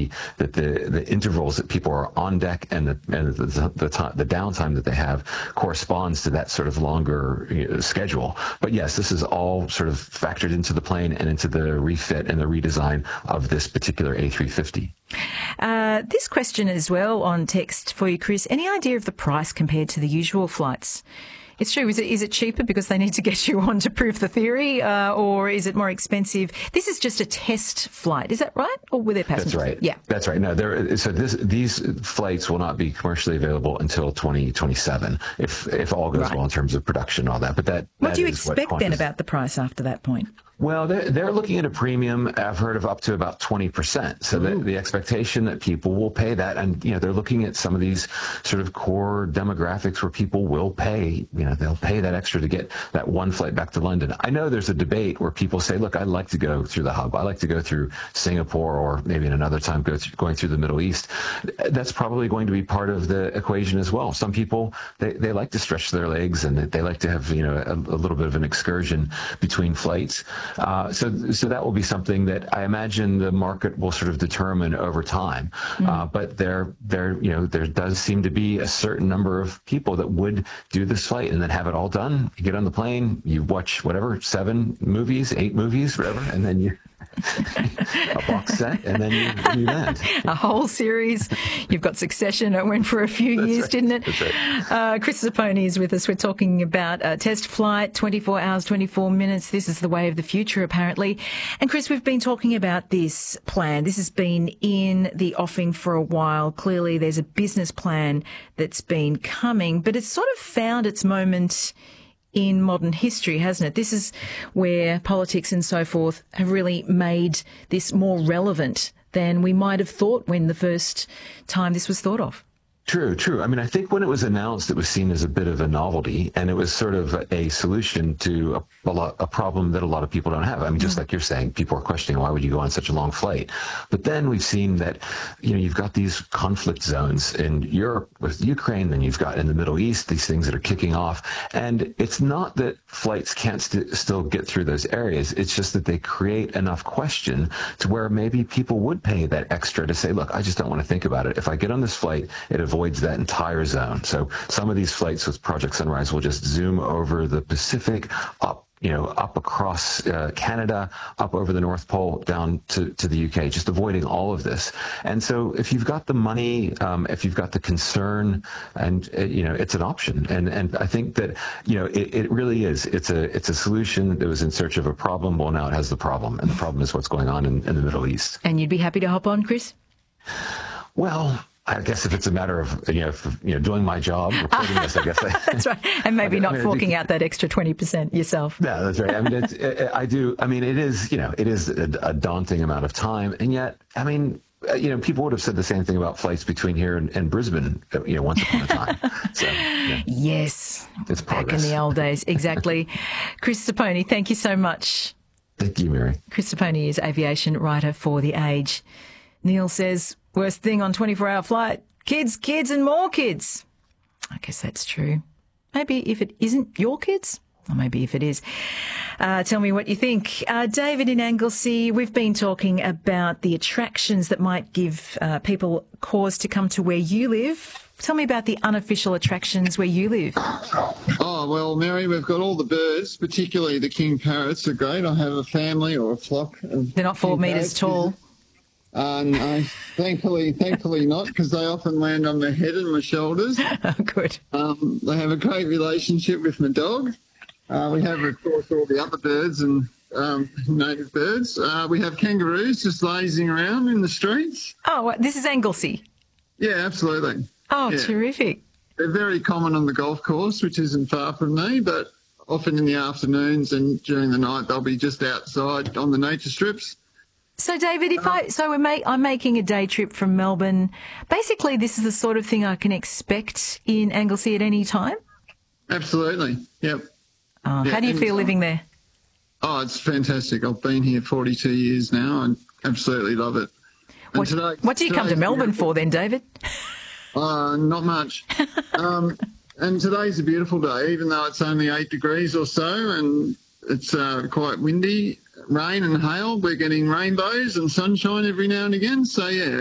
the intervals that people are on deck and the downtime that they have corresponds to that sort of longer schedule. But yes, this is all sort of factored into the plane and into the refit and the redesign of this particular A350. This question as well on text for you, Chris. Any idea of the price compared to the usual flights? It's true. Is it cheaper because they need to get you on to prove the theory, or is it more expensive? This is just a test flight, is that right? Or were there passengers? That's right. Yeah, that's right. No, these flights will not be commercially available until 2027, if all goes well in terms of production and all that. But what do you expect then about the price after that point? Well, they're looking at a premium, I've heard, of up to about 20%. So the expectation that people will pay that, and they're looking at some of these sort of core demographics where people will pay, they'll pay that extra to get that one flight back to London. I know there's a debate where people say, look, I'd like to go through the hub. I like to go through Singapore, or maybe in another time going through the Middle East. That's probably going to be part of the equation as well. Some people, they like to stretch their legs, and they like to have, a little bit of an excursion between flights. So that will be something that I imagine the market will sort of determine over time. But there does seem to be a certain number of people that would do this flight and then have it all done. You get on the plane, you watch 7 movies, 8 movies, whatever, and then you a box set, and then you land. A whole series. You've got Succession. It went for a few years, didn't it? That's right. Chris Sapone is with us. We're talking about a test flight, 24 hours, 24 minutes. This is the way of the future, apparently. And Chris, we've been talking about this plan. This has been in the offing for a while. Clearly, there's a business plan that's been coming, but it's sort of found its moment in modern history, hasn't it? This is where politics and so forth have really made this more relevant than we might have thought when the first time this was thought of. True. I mean, I think when it was announced, it was seen as a bit of a novelty, and it was sort of a solution to a problem that a lot of people don't have. I mean, just like you're saying, people are questioning, why would you go on such a long flight? But then we've seen that, you've got these conflict zones in Europe with Ukraine, then you've got in the Middle East, these things that are kicking off. And it's not that flights can't still get through those areas. It's just that they create enough question to where maybe people would pay that extra to say, look, I just don't want to think about it. If I get on this flight, it avoids that entire zone. So some of these flights with Project Sunrise will just zoom over the Pacific, up across Canada, up over the North Pole, down to the UK, just avoiding all of this. And so if you've got the money, if you've got the concern, and it's an option. And I think that it really is. It's a solution that was in search of a problem. Well, now it has the problem, and the problem is what's going on in the Middle East. And you'd be happy to hop on, Chris? Well, I guess if it's a matter of doing my job, reporting this, I guess. That's right, and maybe not forking out that extra 20% yourself. Yeah, that's right. I mean, I do. I mean, it is a daunting amount of time, and yet, I mean, people would have said the same thing about flights between here and Brisbane, once upon a time. So, yeah. Yes, it's back in the old days, exactly. Chris Sapone, thank you so much. Thank you, Mary. Chris Sapone is aviation writer for The Age. Neil says, worst thing on 24-hour flight, kids, and more kids. I guess that's true. Maybe if it isn't your kids, or maybe if it is. Tell me what you think. David in Anglesea, we've been talking about the attractions that might give people cause to come to where you live. Tell me about the unofficial attractions where you live. Oh, well, Mary, we've got all the birds, particularly the king parrots are great. I have a family or a flock of They're not 4 metres tall. No, thankfully not, because they often land on my head and my shoulders. Oh, good. They have a great relationship with my dog. We have, of course, all the other birds and native birds. We have kangaroos just lazing around in the streets. Oh, this is Anglesea? Yeah, absolutely. Oh, yeah. Terrific. They're very common on the golf course, which isn't far from me, but often in the afternoons and during the night they'll be just outside on the nature strips. So, David, I'm making a day trip from Melbourne. Basically, this is the sort of thing I can expect in Anglesea at any time? Absolutely, yep. How do you feel living there? Oh, it's fantastic. I've been here 42 years now and absolutely love it. What do you come to Melbourne for then, David? Not much. And today's a beautiful day, even though it's only 8 degrees or so and it's quite windy. Rain and hail, we're getting rainbows and sunshine every now and again, so yeah.